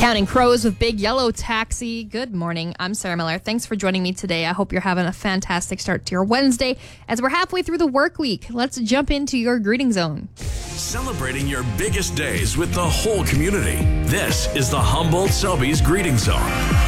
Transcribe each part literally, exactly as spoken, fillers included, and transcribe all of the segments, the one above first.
Counting Crows with Big Yellow Taxi. Good morning. I'm Sarah Miller. Thanks for joining me today. I hope you're having a fantastic start to your Wednesday. As we're halfway through the work week, let's jump into your greeting zone. Celebrating your biggest days with the whole community. This is the Humboldt-Selby's Greeting Zone.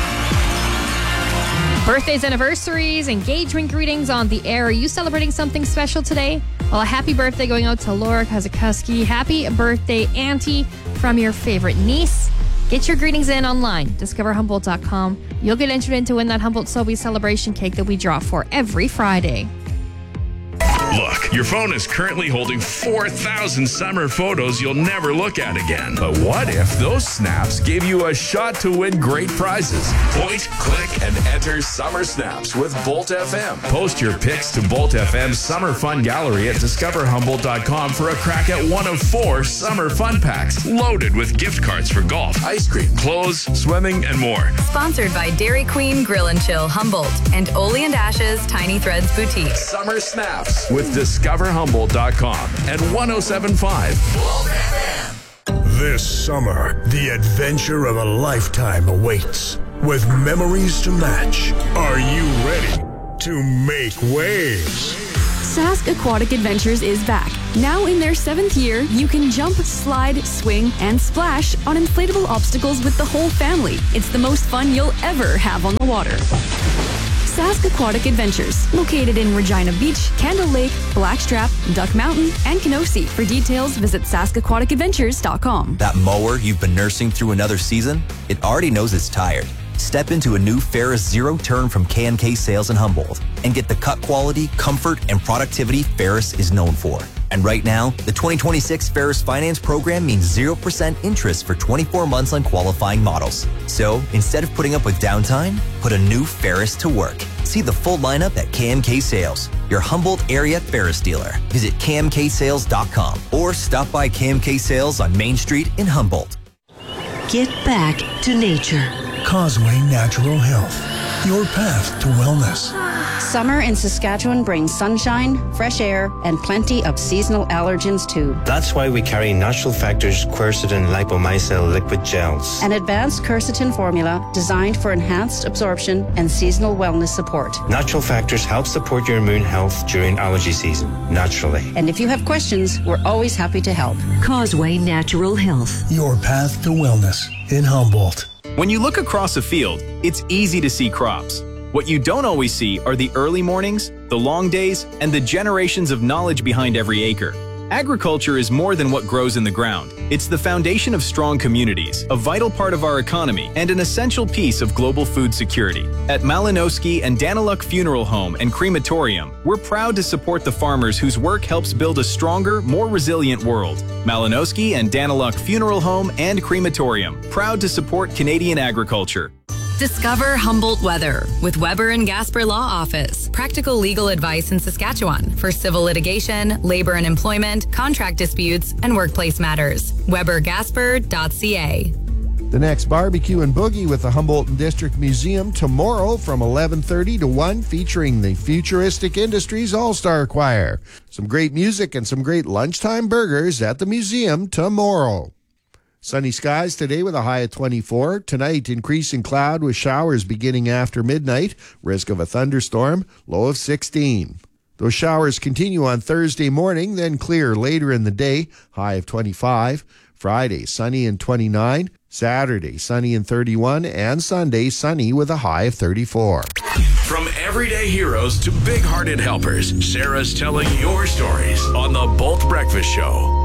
Birthdays, anniversaries, engagement greetings on the air. Are you celebrating something special today? Well, a happy birthday going out to Laura Kazakuski. Happy birthday, Auntie, from your favorite niece. Get your greetings in online, discover humboldt dot com. You'll get entered in to win that Humboldt-Selby celebration cake that we draw for every Friday. Look, your phone is currently holding four thousand summer photos you'll never look at again. But what if those snaps gave you a shot to win great prizes? Point, click, and enter Summer Snaps with Bolt F M. Post your pics to Bolt F M's Summer Fun Gallery at discover humboldt dot com for a crack at one of four summer fun packs loaded with gift cards for golf, ice cream, clothes, swimming, and more. Sponsored by Dairy Queen Grill and Chill Humboldt and Oli and Ash's Tiny Threads Boutique. Summer Snaps with discover humboldt dot com and one oh seven point five. This summer, the adventure of a lifetime awaits. With memories to match, are you ready to make waves? Sask Aquatic Adventures is back. Now in their seventh year, you can jump, slide, swing, and splash on inflatable obstacles with the whole family. It's the most fun you'll ever have on the water. Sask Aquatic Adventures, located in Regina Beach, Candle Lake, Blackstrap, Duck Mountain, and Kenosee. For details, visit sask aquatic adventures dot com. That mower you've been nursing through another season, it already knows it's tired. Step into a new Ferris Zero Turn from K and K Sales in Humboldt and get the cut quality, comfort, and productivity Ferris is known for. And right now, the twenty twenty-six Ferris Finance Program means zero percent interest for twenty-four months on qualifying models. So, instead of putting up with downtime, put a new Ferris to work. See the full lineup at K and K Sales, your Humboldt area Ferris dealer. Visit K M K sales dot com or stop by K M K Sales on Main Street in Humboldt. Get back to nature. Causeway Natural Health, your path to wellness. Summer in Saskatchewan brings sunshine, fresh air, and plenty of seasonal allergens too. That's why we carry Natural Factors quercetin lipomycel liquid gels. An advanced quercetin formula designed for enhanced absorption and seasonal wellness support. Natural Factors help support your immune health during allergy season, naturally. And if you have questions, we're always happy to help. Causeway Natural Health, your path to wellness in Humboldt. When you look across a field, it's easy to see crops. What you don't always see are the early mornings, the long days, and the generations of knowledge behind every acre. Agriculture is more than what grows in the ground. It's the foundation of strong communities, a vital part of our economy, and an essential piece of global food security. At Malinowski and Daniluk Funeral Home and Crematorium, we're proud to support the farmers whose work helps build a stronger, more resilient world. Malinowski and Daniluk Funeral Home and Crematorium, proud to support Canadian agriculture. Discover Humboldt Weather with Weber and Gasper Law Office. Practical legal advice in Saskatchewan for civil litigation, labor and employment, contract disputes, and workplace matters. weber gasper dot c a. The next barbecue and boogie with the Humboldt District Museum tomorrow from eleven thirty to one, featuring the Futuristic Industries All-Star Choir. Some great music and some great lunchtime burgers at the museum tomorrow. Sunny skies today with a high of twenty-four. Tonight, increasing cloud with showers beginning after midnight. Risk of a thunderstorm, low of sixteen. Those showers continue on Thursday morning, then clear later in the day, high of twenty-five. Friday, sunny and twenty-nine. Saturday, sunny and thirty-one. And Sunday, sunny with a high of thirty-four. From everyday heroes to big-hearted helpers, Sarah's telling your stories on the Bolt Breakfast Show.